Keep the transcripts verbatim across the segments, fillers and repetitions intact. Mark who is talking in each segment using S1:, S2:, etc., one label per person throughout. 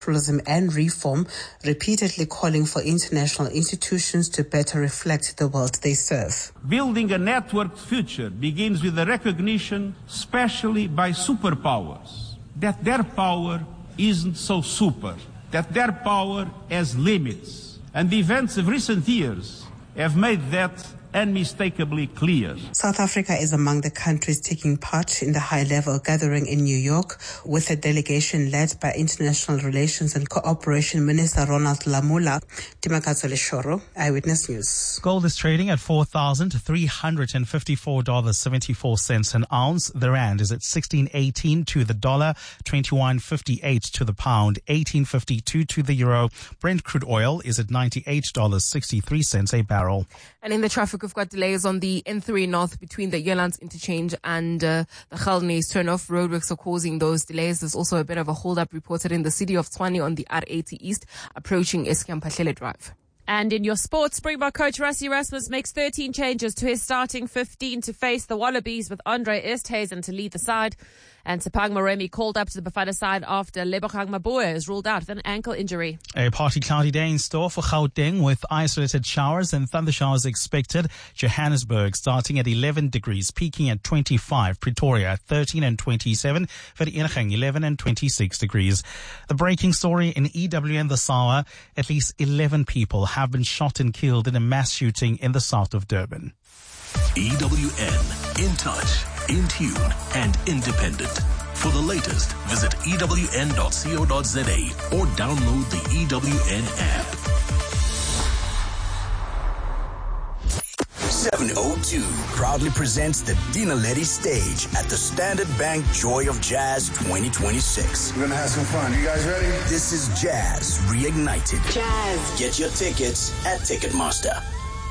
S1: pluralism and reform, repeatedly calling for international institutions to better reflect the world they serve.
S2: Building a networked future begins with the recognition, especially by superpowers, that their power isn't so super, that their power has limits. And the events of recent years have made that unmistakably clear.
S1: South Africa is among the countries taking part in the high-level gathering in New York, with a delegation led by International Relations and Cooperation Minister Ronald Lamola. Timakazo Leshoro, Eyewitness News.
S3: Gold is trading at four thousand three hundred fifty-four dollars and seventy-four cents an ounce. The rand is at sixteen eighteen to the dollar, twenty-one fifty-eight to the pound, eighteen fifty-two to the euro. Brent crude oil is at ninety-eight dollars and sixty-three cents a barrel.
S4: And in the traffic, we've got delays on the N three North between the Yelands interchange and uh, the Khalnes turnoff. Roadworks are causing those delays. There's also a bit of a hold-up reported in the city of Tshwane on the R eighty East, approaching Eskom-Pahlele Drive.
S5: And in your sports, Springbok coach Rassie Erasmus makes thirteen changes to his starting fifteen to face the Wallabies, with Andre Easthuizen to lead the side. And Tshephang Moremi called up to the Bafana side after Lebogang Maboe is ruled out with an ankle injury.
S3: A partly cloudy day in store for Gauteng, with isolated showers and thunder showers expected. Johannesburg starting at eleven degrees, peaking at twenty-five. Pretoria at thirteen and twenty-seven. Vereeniging eleven and twenty-six degrees. The breaking story in E W N this hour: at least eleven people have been shot and killed in a mass shooting in the south of Durban.
S6: E W N, in touch, in tune, and independent. For the latest, visit E W N dot co dot za or download the E W N app.
S7: seven oh two proudly presents the Dina Letty stage at the Standard Bank Joy of Jazz twenty twenty-six.
S8: We're gonna have some fun. You guys ready?
S7: This is Jazz Reignited.
S9: Jazz.
S7: Get your tickets at Ticketmaster.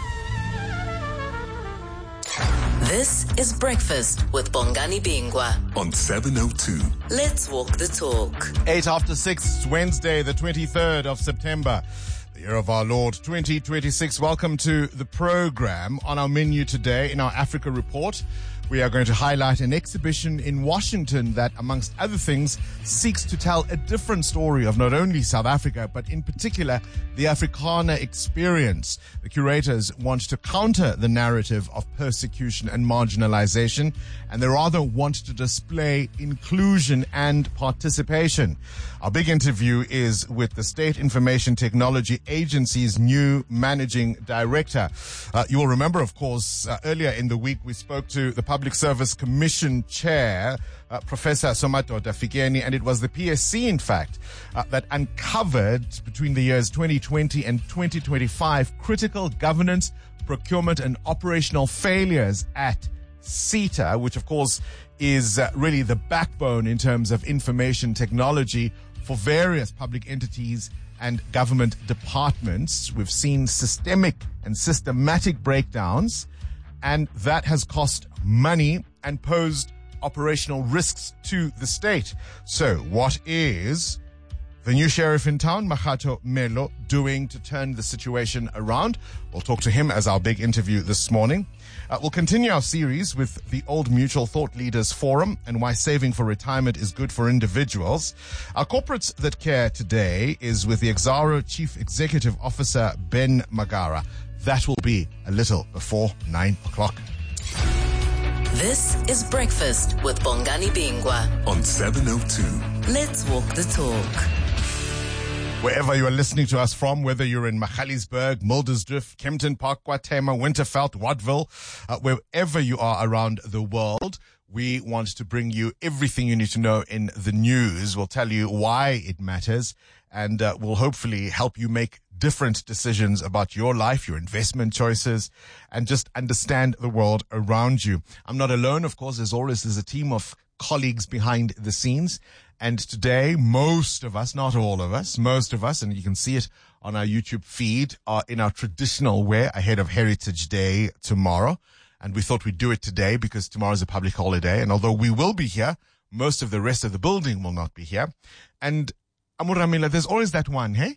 S9: This is Breakfast with Bongani Bingwa
S6: on seven oh two.
S9: Let's walk the talk.
S10: Eight after six, it's Wednesday, the twenty-third of September, the year of our Lord twenty twenty-six. Welcome to the program. On our menu today, in our Africa Report, we are going to highlight an exhibition in Washington that, amongst other things, seeks to tell a different story of not only South Africa, but in particular, the Afrikaner experience. The curators want to counter the narrative of persecution and marginalization, and they rather want to display inclusion and participation. Our big interview is with the State Information Technology Agency's new managing director. Uh, you will remember, of course, uh, earlier in the week, we spoke to the Public Service Commission Chair, uh, Professor Somadoda Fikeni, and it was the P S C, in fact, uh, that uncovered between the years twenty twenty and twenty twenty-five critical governance, procurement, and operational failures at SETA, which, of course, is uh, really the backbone in terms of information technology for various public entities and government departments. We've seen systemic and systematic breakdowns, and that has cost money and posed operational risks to the state. So what is the new sheriff in town, Makgatho Melo, doing to turn the situation around? We'll talk to him as our big interview this morning. Uh, we'll continue our series with the Old Mutual Thought Leaders Forum and why saving for retirement is good for individuals. Our Corporates That Care today is with the Exxaro Chief Executive Officer, Ben Magara. That will be a little before nine o'clock.
S9: This is Breakfast with Bongani Bingwa
S6: on seven oh two.
S9: Let's walk the talk.
S10: Wherever you are listening to us from, whether you're in Magaliesburg, Muldersdrift, Kempton Park, KwaThema, Winterveld, Wattville, uh, wherever you are around the world, we want to bring you everything you need to know in the news. We'll tell you why it matters, and uh, we'll hopefully help you make different decisions about your life, your investment choices, and just understand the world around you. I'm not alone, of course. As always, there's a team of colleagues behind the scenes. And today, most of us, not all of us, most of us, and you can see it on our YouTube feed, are in our traditional wear ahead of Heritage Day tomorrow. And we thought we'd do it today because tomorrow is a public holiday. And although we will be here, most of the rest of the building will not be here. And Amuramila, there's always that one, hey?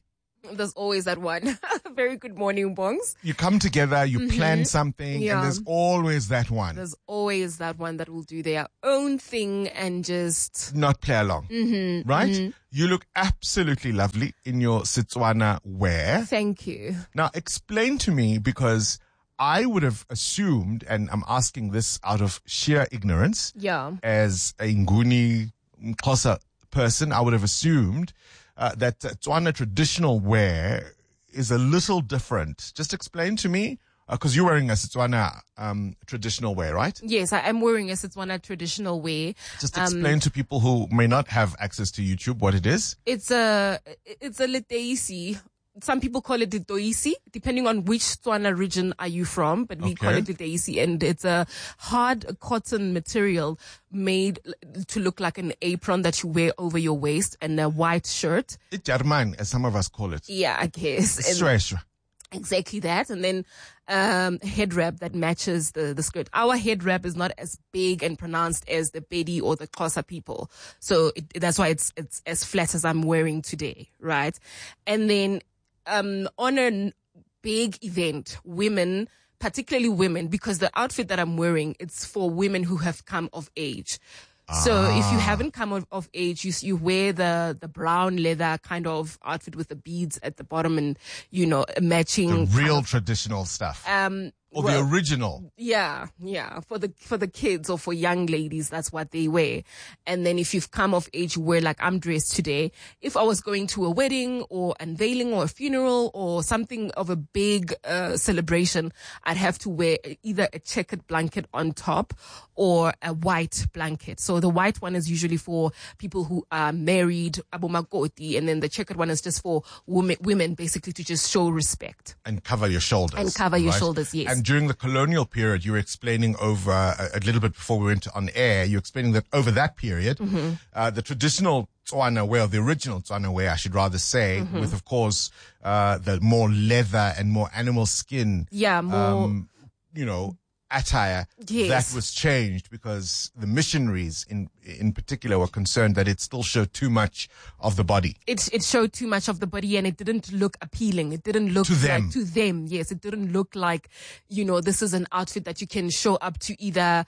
S4: There's always that one. Very good morning, Bongs.
S10: You come together, you mm-hmm. plan something,
S4: yeah.
S10: and there's always that one.
S4: There's always that one that will do their own thing and just...
S10: not play along.
S4: Mm-hmm.
S10: Right?
S4: Mm-hmm.
S10: You look absolutely lovely in your Setswana wear.
S4: Thank you.
S10: Now, explain to me, because I would have assumed, and I'm asking this out of sheer ignorance,
S4: yeah.
S10: as a Nguni Xhosa person, I would have assumed Uh, that uh, Tswana traditional wear is a little different. Just explain to me, because uh, you're wearing a Tswana um, traditional wear, right?
S4: Yes, I am wearing a Setswana traditional wear.
S10: Just explain um, to people who may not have access to YouTube what it is.
S4: It's a it's a leteisi. Some people call it the toisi, depending on which Tswana region are you from, but we okay. call it the leteisi, and it's a hard cotton material made to look like an apron that you wear over your waist, and a white shirt.
S10: It's German, as some of us call it.
S4: Yeah, I guess.
S10: Stretch.
S4: Exactly that. And then um head wrap that matches the, the skirt. Our head wrap is not as big and pronounced as the Pedi or the Xhosa people. So it, that's why it's it's as flat as I'm wearing today, right? And then um on a big event, women, particularly women, because the outfit that I'm wearing, it's for women who have come of age. So ah. if you haven't come of, of age, you you wear the, the brown leather kind of outfit with the beads at the bottom and, you know, matching.
S10: The real
S4: of,
S10: traditional stuff.
S4: Um,
S10: or
S4: well,
S10: the original.
S4: Yeah, yeah. For the, for the kids or for young ladies, that's what they wear. And then if you've come of age, you wear like I'm dressed today. If I was going to a wedding or unveiling or a funeral or something of a big, uh, celebration, I'd have to wear either a checkered blanket on top or a white blanket. So the white one is usually for people who are married, abomakoti, and then the checkered one is just for women, women basically to just show respect.
S10: And cover your shoulders.
S4: And cover your
S10: right?
S4: shoulders, yes.
S10: And during the colonial period, you were explaining over, a, a little bit before we went on air, you were explaining that over that period, mm-hmm. uh, the traditional Tswana wear, the original Tswana wear, I should rather say, mm-hmm. with, of course, uh, the more leather and more animal skin.
S4: Yeah, more.
S10: Um, you know, attire,
S4: yes.
S10: that was changed because the missionaries in in particular were concerned that it still showed too much of the body.
S4: It it showed too much of the body and it didn't look appealing. It didn't look
S10: to them.
S4: Like, to them, yes. It didn't look like, you know, this is an outfit that you can show up to either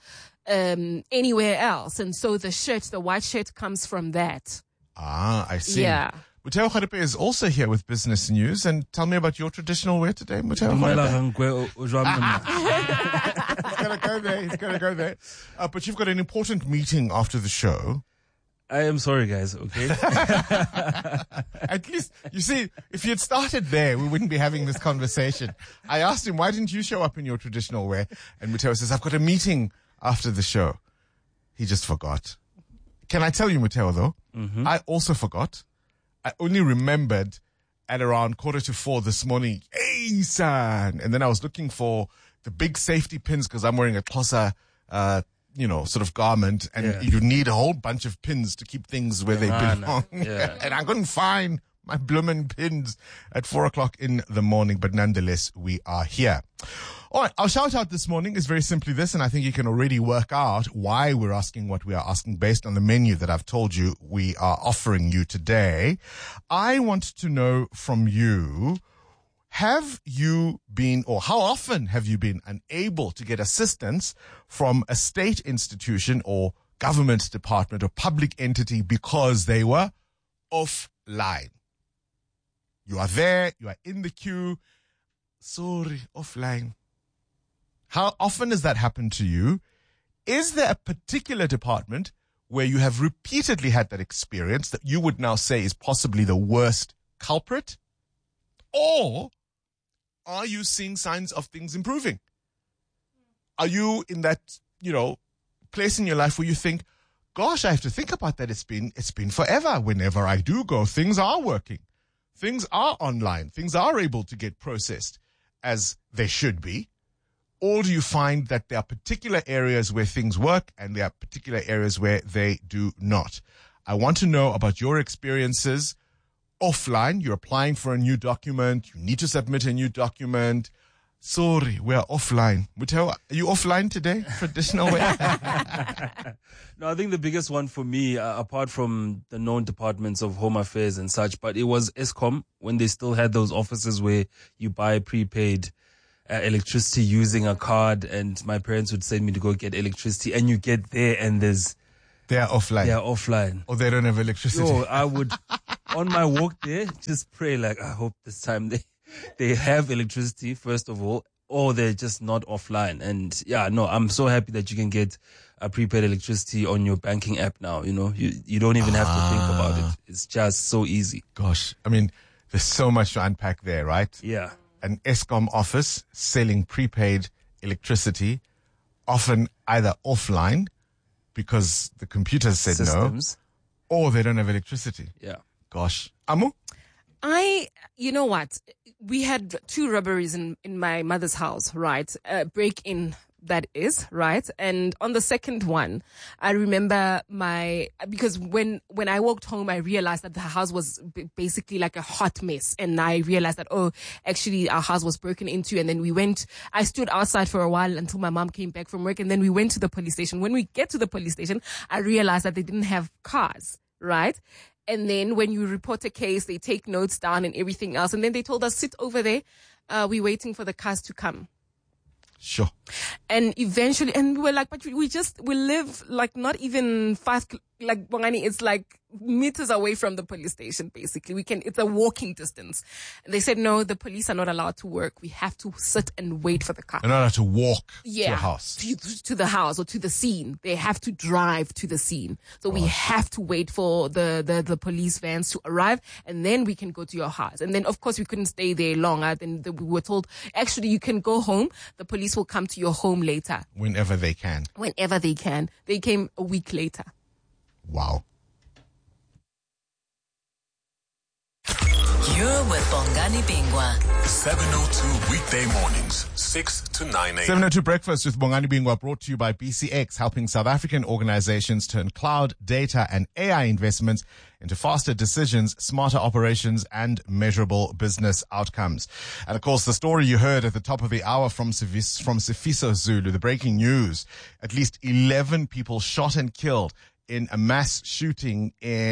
S4: um anywhere else. And so the shirt, the white shirt comes from that.
S10: Ah, I see.
S4: Yeah.
S10: Muteo Kgaripe is also here with business news. And tell me about your traditional wear today, Muteo Kgaripe. He's going to go there. He's going to go there. Uh, but you've got an important meeting after the show.
S8: I am sorry, guys, okay?
S10: At least, you see, if you'd started there, we wouldn't be having this conversation. I asked him, why didn't you show up in your traditional wear? And Muteo says, I've got a meeting after the show. He just forgot. Can I tell you, Muteo, though?
S8: Mm-hmm.
S10: I also forgot. I only remembered at around quarter to four this morning, hey, son. And then I was looking for the big safety pins because I'm wearing a Xhosa, uh, you know, sort of garment. And
S8: yeah.
S10: you need a whole bunch of pins to keep things where they
S8: nah,
S10: belong.
S8: Nah. Yeah.
S10: And I couldn't find my bloomin' pins at four o'clock in the morning. But nonetheless, we are here. All right, our shout out this morning is very simply this, and I think you can already work out why we're asking what we are asking based on the menu that I've told you we are offering you today. I want to know from you, have you been, or how often have you been unable to get assistance from a state institution or government department or public entity because they were offline? You are there, you are in the queue, sorry, offline. How often has that happened to you? Is there a particular department where you have repeatedly had that experience that you would now say is possibly the worst culprit? Or are you seeing signs of things improving? Are you in that, you know, place in your life where you think, gosh, I have to think about that. It's been, it's been forever. Whenever I do go, things are working. Things are online. Things are able to get processed as they should be. Or do you find that there are particular areas where things work and there are particular areas where they do not? I want to know about your experiences offline. You're applying for a new document. You need to submit a new document. sorry, we are offline. Muteo, are you offline today? Traditional way?
S8: No, I think the biggest one for me, uh, apart from the known departments of Home Affairs and such, but it was Eskom when they still had those offices where you buy prepaid uh, electricity using a card, and my parents would send me to go get electricity, and you get there and there's...
S10: They are offline.
S8: They are offline.
S10: Or they don't have electricity.
S8: Yo, I would, on my walk there, just pray like, I hope this time they, they have electricity, first of all, or they're just not offline. And yeah, no, I'm so happy that you can get a prepaid electricity on your banking app now. You know, you, you don't even have to think about it. It's just so easy.
S10: Gosh, I mean, there's so much to unpack there, right?
S8: Yeah.
S10: An Eskom office selling prepaid electricity, often either offline because the computers said
S8: Systems.
S10: no, or they don't have electricity.
S8: Yeah.
S10: Gosh. Amu?
S4: I, you know what? We had two robberies in, in my mother's house, right? Uh, break in, that is, right? And on the second one, I remember my, because when, when I walked home, I realized that the house was b- basically like a hot mess. And I realized that, oh, actually our house was broken into. And then we went, I stood outside for a while until my mom came back from work. And then we went to the police station. When we get to the police station, I realized that they didn't have cars, right? And then when you report a case, they take notes down and everything else. And then they told us, sit over there. Uh, we're waiting for the cars to come.
S10: Sure.
S4: And eventually, and we were like, but we just, we live like not even five, like Bongani, it's like meters away from the police station, basically. We can, it's a walking distance. And they said, no, the police are not allowed to work. We have to sit and wait for the car.
S10: They're not allowed to walk
S4: yeah,
S10: to the house.
S4: To, to the house or to the scene. They have to drive to the scene. So we have to wait for the, the, the police vans to arrive, and then we can go to your house. And then, of course, we couldn't stay there long. Uh, then the, we were told, actually, you can go home. The police will come to your home later.
S10: Whenever they can.
S4: Whenever they can. They came a week later.
S10: Wow.
S9: You're with Bongani Bingwa.
S6: seven oh two weekday mornings, six to nine a.m.
S10: seven oh two Breakfast with Bongani Bingwa, brought to you by B C X, helping South African organizations turn cloud, data and A I investments into faster decisions, smarter operations and measurable business outcomes. And of course, the story you heard at the top of the hour from Sifiso, from Sifiso Zulu, the breaking news, at least eleven people shot and killed in a mass shooting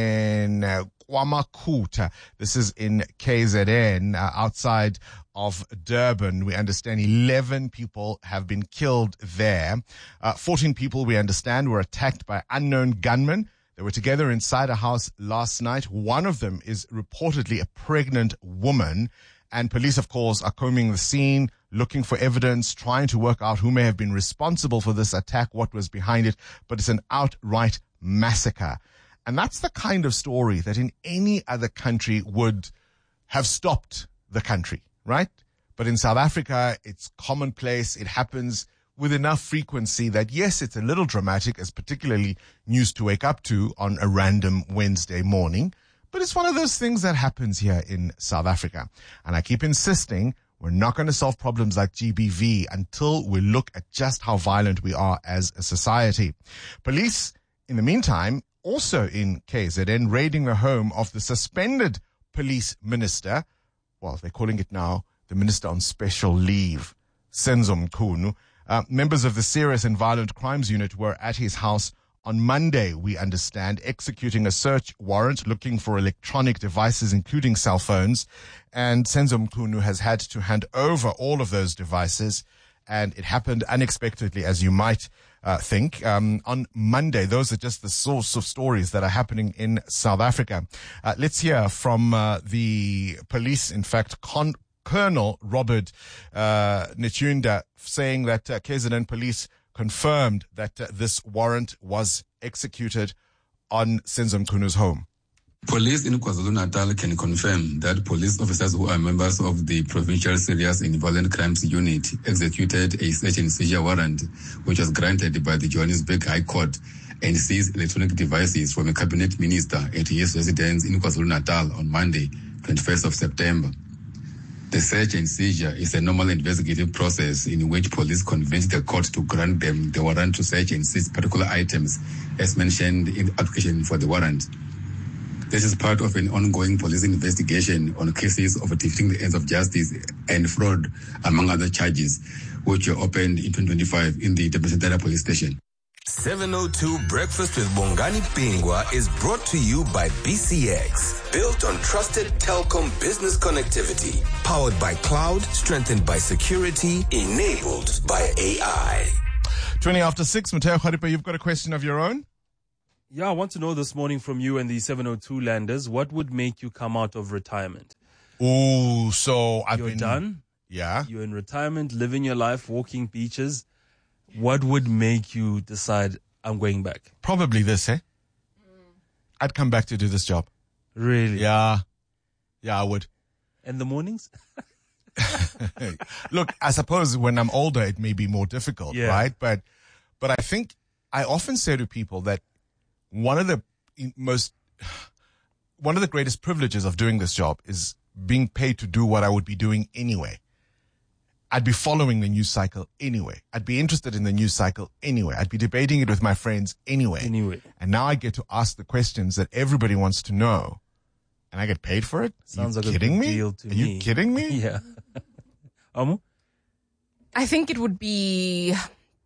S10: in uh, KwaMakhutha. This is in K Z N, uh, outside of Durban. We understand eleven people have been killed there. Uh, fourteen people, we understand, were attacked by unknown gunmen. They were together inside a house last night. One of them is reportedly a pregnant woman. And police, of course, are combing the scene, looking for evidence, trying to work out who may have been responsible for this attack, what was behind it. But it's an outright massacre. And that's the kind of story that in any other country would have stopped the country, right? But in South Africa, it's commonplace. It happens with enough frequency that, yes, it's a little dramatic, as particularly news to wake up to on a random Wednesday morning. But it's one of those things that happens here in South Africa. And I keep insisting we're not going to solve problems like G B V until we look at just how violent we are as a society. Police, in the meantime, also in K Z N, raiding the home of the suspended police minister. Well, they're calling it now the Minister on Special Leave, Senzo Mchunu. Uh, members of the Serious and Violent Crimes Unit were at his house on Monday, we understand, executing a search warrant looking for electronic devices, including cell phones. And Senzo Mchunu has had to hand over all of those devices. And it happened unexpectedly, as you might uh, think. Um, on Monday, those are just the source of stories that are happening in South Africa. Uh, let's hear from uh, the police, in fact, Con- Colonel Robert uh, Nechunda, saying that uh, K Z N police confirmed that uh, this warrant was executed on Senzo Mchunu's home.
S11: Police in KwaZulu-Natal can confirm that police officers who are members of the Provincial Serious and Violent Crimes Unit executed a search and seizure warrant, which was granted by the Johannesburg High Court, and seized electronic devices from a cabinet minister at his residence in KwaZulu-Natal on Monday, twenty-first of September. The search and seizure is a normal investigative process in which police convince the court to grant them the warrant to search and seize particular items as mentioned in the application for the warrant. This is part of an ongoing police investigation on cases of defeating the ends of justice and fraud, among other charges, which were opened in twenty twenty-five in the Tembisentara police station.
S12: seven oh two Breakfast with Bongani Bingwa is brought to you by B C X. Built on trusted telecom business connectivity. Powered by cloud, strengthened by security, enabled by A I.
S10: twenty after six, Mateo Kharipa, you've got a question of your own?
S8: Yeah, I want to know this morning from you and the seven oh two landers, what would make you come out of retirement?
S10: Oh, so I've
S8: You're
S10: been...
S8: done?
S10: Yeah.
S8: You're in retirement, living your life, walking beaches. What would make you decide, I'm going back?
S10: Probably this, eh? I'd come back to do this job.
S8: Really?
S10: Yeah. Yeah, I would.
S8: In the mornings?
S10: Look, I suppose when I'm older, it may be more difficult,
S8: Yeah.
S10: right? But, but I think I often say to people that one of the most, one of the greatest privileges of doing this job is being paid to do what I would be doing anyway. I'd be following the news cycle anyway. I'd be interested in the news cycle anyway. I'd be debating it with my friends anyway.
S8: Anyway.
S10: And now I get to ask the questions that everybody wants to know. And I get paid for it?
S8: Sounds
S10: Are you
S8: like a
S10: kidding
S8: good
S10: me?
S8: deal to
S10: Are
S8: me.
S10: you kidding me?
S8: Yeah. Amu?
S4: I think it would be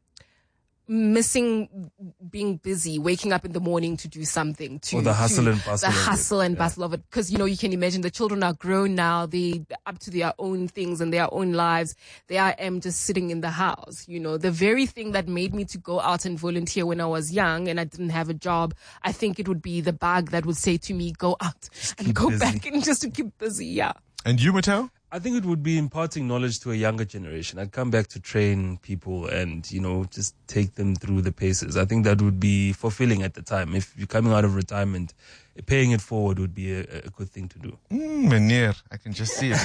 S4: missing being busy, waking up in the morning to do something. To,
S8: Or the hustle
S4: to-
S8: and bustle
S4: The
S8: of it.
S4: hustle and
S8: Yeah.
S4: bustle of it. Because, you know, you can imagine the children are grown now. They up to their own things and their own lives. There I am just sitting in the house. You know, the very thing that made me to go out and volunteer when I was young and I didn't have a job, I think it would be the bug that would say to me, go out and
S8: keep
S4: go
S8: busy.
S4: back and just to keep busy. Yeah.
S10: And you, Mateo?
S8: I think it would be imparting knowledge to a younger generation. I'd come back to train people and, you know, just take them through the paces. I think that would be fulfilling at the time. If you're coming out of retirement, paying it forward would be a, a good thing to do.
S10: Mm, meneer, I can just see it.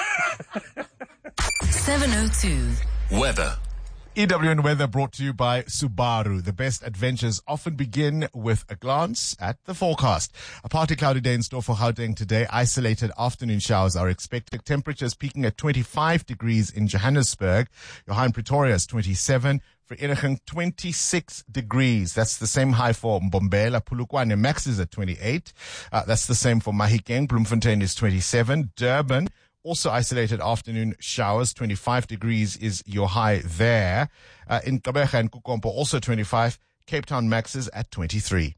S9: seven oh two.
S12: Weather.
S10: E W N Weather brought to you by Subaru. The best adventures often begin with a glance at the forecast. A partly cloudy day in store for Gauteng today. Isolated afternoon showers are expected. Temperatures peaking at twenty-five degrees in Johannesburg. Your high in Pretoria is twenty-seven. For Inageng, twenty-six degrees. That's the same high for Mbombela. Polokwane Max is at twenty-eight. Uh, that's the same for Mahikeng. Bloemfontein is twenty-seven. Durban, also isolated afternoon showers. twenty-five degrees is your high there. Uh, in Gqeberha and Kukompo, also twenty-five. Cape Town Max is at twenty-three.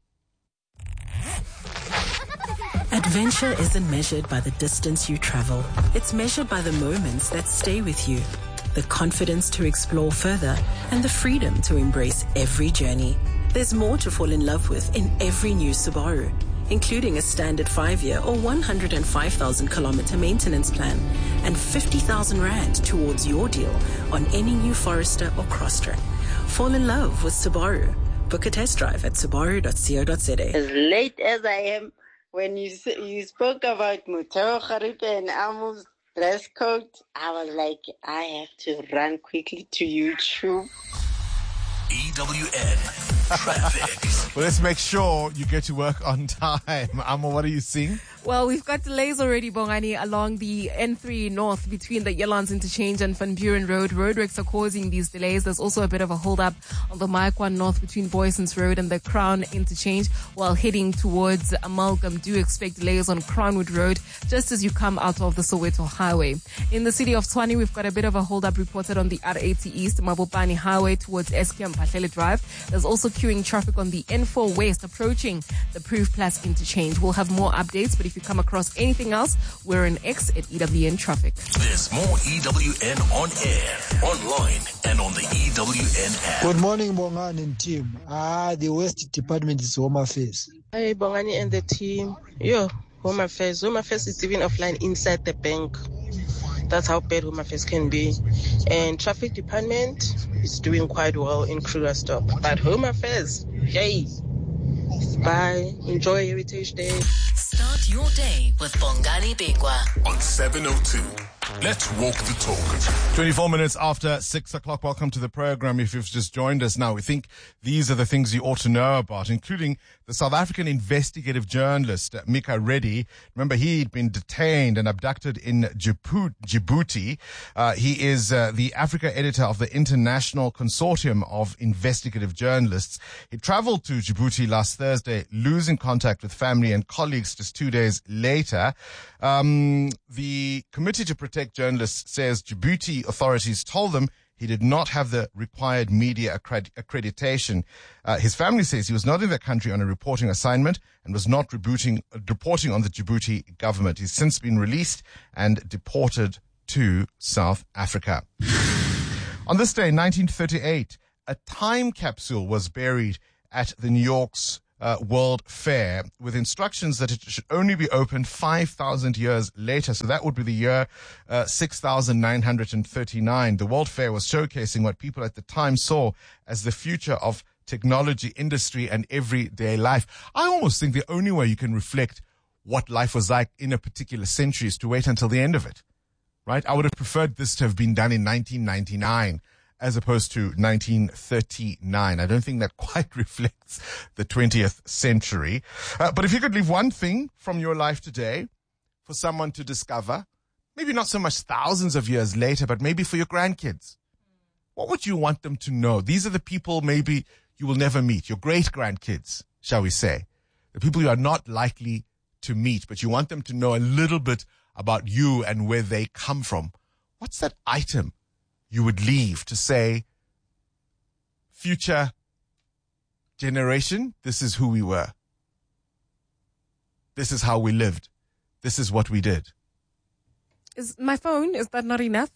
S13: Adventure isn't measured by the distance you travel. It's measured by the moments that stay with you. The confidence to explore further and the freedom to embrace every journey. There's more to fall in love with in every new Subaru, including a standard five-year or one hundred five thousand kilometer maintenance plan and fifty thousand rand towards your deal on any new Forester or Crosstrek. Fall in love with Subaru. Book a test drive at subaru dot co dot za.
S14: As late as I am, when you s- you spoke about Mateo Kharipa and Amu's dress code, I was like, I have to run quickly to YouTube.
S6: E W N Traffic.
S10: Well, let's make sure you get to work on time. Amo, what are you seeing?
S4: Well, we've got delays already, Bongani, along the N three North between the Yelans Interchange and Van Buren Road. Roadworks are causing these delays. There's also a bit of a hold-up on the Maikwan North between Boysons Road and the Crown Interchange. While heading towards Amalgam, do expect delays on Crownwood Road just as you come out of the Soweto Highway. In the city of Tshwane, we've got a bit of a hold-up reported on the R eighty East, Mabopani Highway towards Eskom Pahlele Drive. There's also queuing traffic on the N four West approaching the Proof Plus Interchange. We'll have more updates, but if you come across anything else, we're on X at E W N Traffic.
S6: There's more E W N on air, online, and on the E W N app.
S15: Good morning, Bongani and team. Ah, the West Department is Home Affairs.
S16: Hi, Bongani and the team. Yo, Home Affairs. Home Affairs is even offline inside the bank. That's how bad Home Affairs can be. And Traffic Department is doing quite well in Krugerstop. But Home Affairs, yay. Bye. Enjoy Heritage Day.
S9: Start your day with Bongani Bingwa
S6: On seven oh two. Let's walk the talk.
S10: twenty-four minutes after six o'clock. Welcome to the program. If you've just joined us now, we think these are the things you ought to know about, including the South African investigative journalist, uh, Mika Reddy. Remember, he'd been detained and abducted in Djibouti. Uh, he is uh, the Africa editor of the International Consortium of Investigative Journalists. He traveled to Djibouti last Thursday, losing contact with family and colleagues just two days later. Um, the Committee to Protect Journalists says Djibouti authorities told them he did not have the required media accred- accreditation. Uh, his family says he was not in the country on a reporting assignment and was not rebooting, uh, reporting on the Djibouti government. He's since been released and deported to South Africa. On this day, nineteen thirty-eight, a time capsule was buried at the New York's Uh, World Fair with instructions that it should only be opened five thousand years later. So that would be the year uh, six thousand nine hundred thirty-nine. The World Fair was showcasing what people at the time saw as the future of technology, industry, and everyday life. I almost think the only way you can reflect what life was like in a particular century is to wait until the end of it, right? I would have preferred this to have been done in nineteen ninety-nine. As opposed to nineteen thirty-nine. I don't think that quite reflects the twentieth century. Uh, but if you could leave one thing from your life today for someone to discover, maybe not so much thousands of years later, but maybe for your grandkids, what would you want them to know? These are the people maybe you will never meet, your great-grandkids, shall we say. The people you are not likely to meet, but you want them to know a little bit about you and where they come from. What's that item you would leave to say, future generation, this is who we were. This is how we lived. This is what we did.
S4: Is my phone, is that not enough?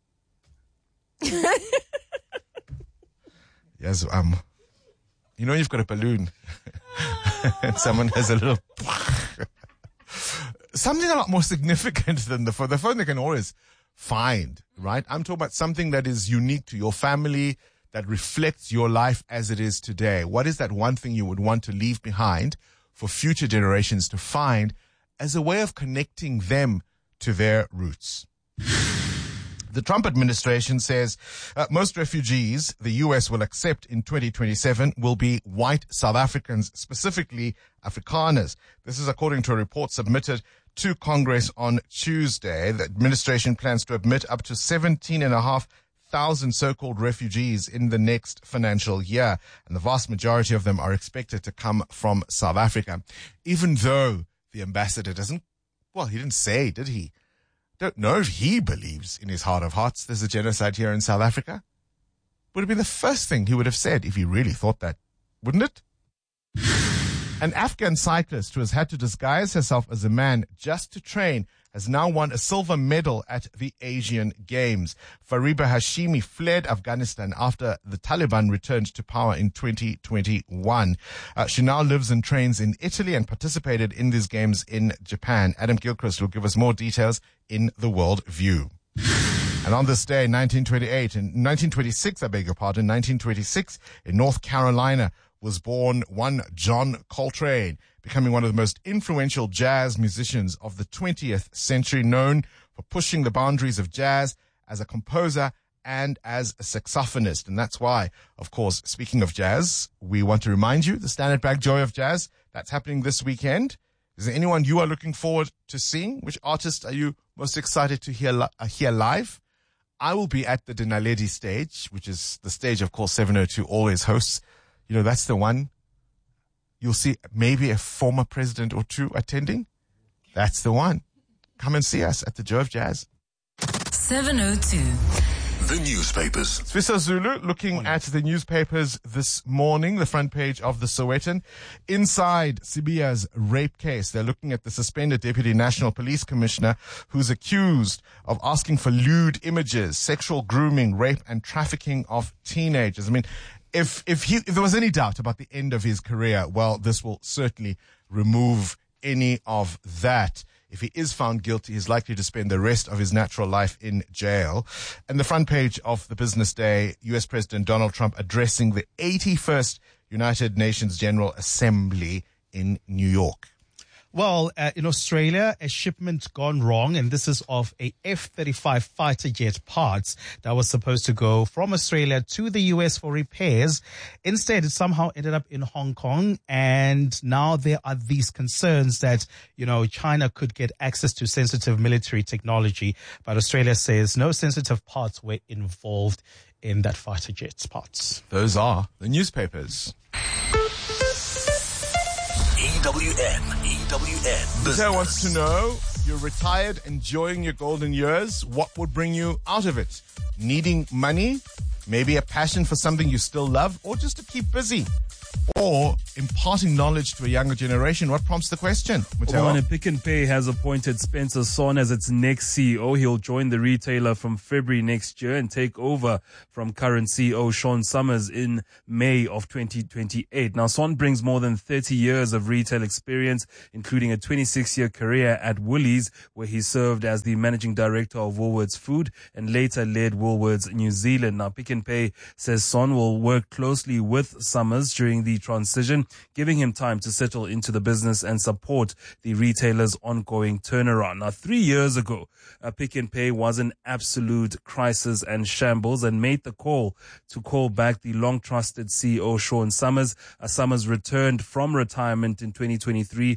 S10: Yes, um, you know you've got a balloon. And someone has a little... Something a lot more significant than the phone. The phone they can always find, right? I'm talking about something that is unique to your family, that reflects your life as it is today. What is that one thing you would want to leave behind for future generations to find as a way of connecting them to their roots? The Trump administration says uh, most refugees the U S will accept in twenty twenty-seven will be white South Africans, specifically Afrikaners. This is according to a report submitted to Congress on Tuesday. The administration plans to admit up to seventeen and a half thousand so-called refugees in the next financial year, and the vast majority of them are expected to come from South Africa. Even though the ambassador doesn't, well, he didn't say, did he? Don't know if he believes in his heart of hearts there's a genocide here in South Africa. Would have been the first thing he would have said if he really thought that, wouldn't it? An Afghan cyclist who has had to disguise herself as a man just to train has now won a silver medal at the Asian Games. Fariba Hashimi fled Afghanistan after the Taliban returned to power in twenty twenty-one. Uh, she now lives and trains in Italy and participated in these games in Japan. Adam Gilchrist will give us more details in The World View. And on this day, nineteen twenty-eight, in nineteen twenty-six, I beg your pardon, nineteen twenty-six, in North Carolina, was born one John Coltrane, becoming one of the most influential jazz musicians of the twentieth century, known for pushing the boundaries of jazz as a composer and as a saxophonist. And that's why, of course, speaking of jazz, we want to remind you, the Standard Bank Joy of Jazz, that's happening this weekend. Is there anyone you are looking forward to seeing? Which artist are you most excited to hear, li- uh, hear live? I will be at the Dinaledi stage, which is the stage, of course, seven oh two always hosts. You know, that's the one. You'll see maybe a former president or two attending. That's the one. Come and see us at the Joy of Jazz.
S9: seven oh two.
S6: The newspapers.
S10: Swisa Zulu looking at the newspapers this morning, the front page of the Sowetan. Inside Sibiya's rape case, they're looking at the suspended Deputy National Police Commissioner who's accused of asking for lewd images, sexual grooming, rape and trafficking of teenagers. I mean, If if he if there was any doubt about the end of his career, well, this will certainly remove any of that. If he is found guilty, he's likely to spend the rest of his natural life in jail. And the front page of the Business Day, U S President Donald Trump addressing the eighty-first United Nations General Assembly in New York.
S3: Well, uh, in Australia, a shipment gone wrong, and this is of a F thirty-five fighter jet parts that was supposed to go from Australia to the U S for repairs. Instead, it somehow ended up in Hong Kong, and now there are these concerns that, you know, China could get access to sensitive military technology, but Australia says no sensitive parts were involved in that fighter jet's parts.
S10: Those are the newspapers.
S6: E W N, E W N.
S10: Mateo wants to know, you're retired, enjoying your golden years. What would bring you out of it? Needing money? Maybe a passion for something you still love? Or just to keep busy? Or imparting knowledge to a younger generation? What prompts the question, Mateo?
S8: Well, Pick n Pay has appointed Spencer Son as its next C E O. He'll join the retailer from February next year and take over from current C E O Sean Summers in May of twenty twenty-eight. Now, Son brings more than thirty years of retail experience, including a twenty-six year career at Woolies, where he served as the managing director of Woolworths Food and later led Woolworths New Zealand. Now, Pick n Pay says Son will work closely with Summers during the transition, giving him time to settle into the business and support the retailer's ongoing turnaround. Now, three years ago, uh, Pick n Pay was in absolute crisis and shambles and made the call to call back the long-trusted C E O, Sean Summers. Uh, Summers returned from retirement in twenty twenty-three